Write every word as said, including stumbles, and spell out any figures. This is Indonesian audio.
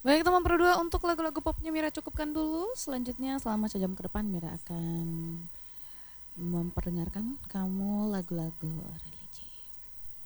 Baik teman berdua, untuk lagu-lagu popnya Mira cukupkan dulu. Selanjutnya selama sejam ke depan Mira akan memperdengarkan kamu lagu-lagu